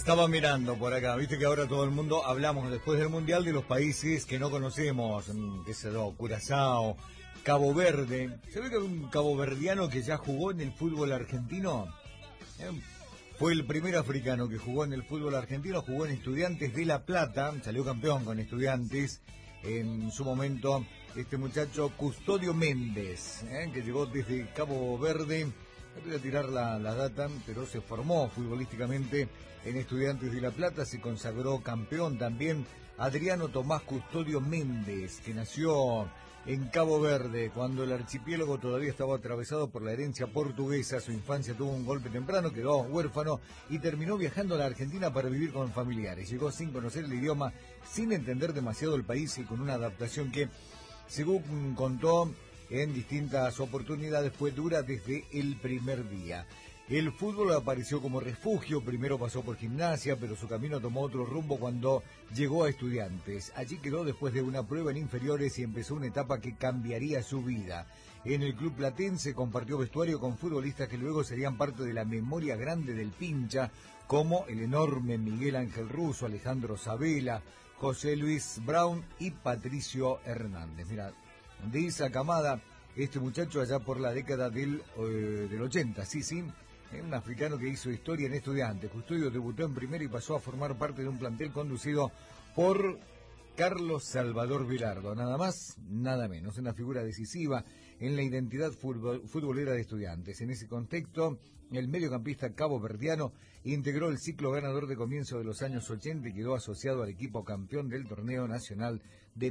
Estaba mirando por acá, viste que ahora todo el mundo hablamos después del Mundial de los países que no conocemos, qué sé yo, Curazao, Cabo Verde. ¿Se ve que hay un caboverdiano que ya jugó en el fútbol argentino? ¿Eh? Fue el primer africano que jugó en el fútbol argentino, jugó en Estudiantes de La Plata, salió campeón con Estudiantes. En su momento, este muchacho Custodio Méndez, que llegó desde Cabo Verde. No voy a tirar la data, pero se formó futbolísticamente en Estudiantes de La Plata, se consagró campeón también Adriano Tomás Custodio Méndez, que nació en Cabo Verde cuando el archipiélago todavía estaba atravesado por la herencia portuguesa. Su infancia tuvo un golpe temprano, quedó huérfano y terminó viajando a la Argentina para vivir con familiares. Llegó sin conocer el idioma, sin entender demasiado el país y con una adaptación que, según contó en distintas oportunidades, fue dura desde el primer día. El fútbol apareció como refugio, primero pasó por Gimnasia, pero su camino tomó otro rumbo cuando llegó a Estudiantes. Allí quedó después de una prueba en inferiores y empezó una etapa que cambiaría su vida. En el club platense compartió vestuario con futbolistas que luego serían parte de la memoria grande del Pincha, como el enorme Miguel Ángel Russo, Alejandro Sabela, José Luis Brown y Patricio Hernández. Mira, de esa camada, este muchacho allá por la década del 80, sí, un africano que hizo historia en Estudiantes. Custodio debutó en primera y pasó a formar parte de un plantel conducido por Carlos Salvador Vilardo, nada más, nada menos, una figura decisiva en la identidad futbolera de Estudiantes. En ese contexto, el mediocampista caboverdiano integró el ciclo ganador de comienzo de los años 80 y quedó asociado al equipo campeón del torneo nacional de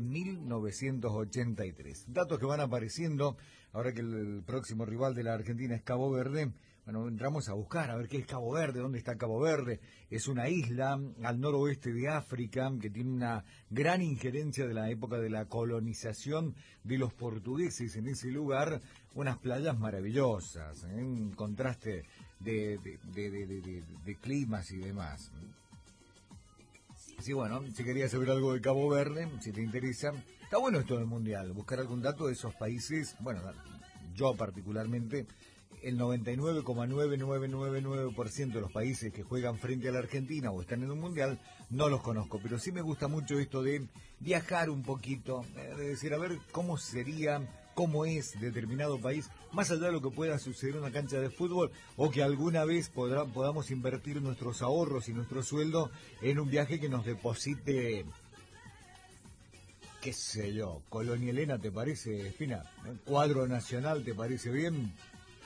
1983. Datos que van apareciendo ahora que el próximo rival de la Argentina es Cabo Verde. Bueno, entramos a buscar a ver qué es Cabo Verde, dónde está Cabo Verde. Es una isla al noroeste de África que tiene una gran injerencia de la época de la colonización de los portugueses en ese lugar. Unas playas maravillosas, un contraste de climas y demás. Así bueno, si querías saber algo de Cabo Verde, si te interesa, está bueno esto del Mundial, buscar algún dato de esos países. Bueno, yo particularmente, el 99,9999% de los países que juegan frente a la Argentina o están en un Mundial, no los conozco, pero sí me gusta mucho esto de viajar un poquito, de decir, a ver cómo sería, cómo es determinado país, más allá de lo que pueda suceder en una cancha de fútbol, o que alguna vez podamos invertir nuestros ahorros y nuestro sueldo en un viaje que nos deposite, qué sé yo, Colonia Elena, ¿te parece, Espina? Cuadro Nacional, ¿te parece bien?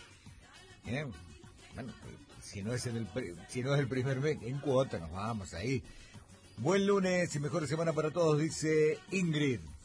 Bueno, si no es el primer mes, en cuota nos vamos ahí. Buen lunes y mejor semana para todos, dice Ingrid.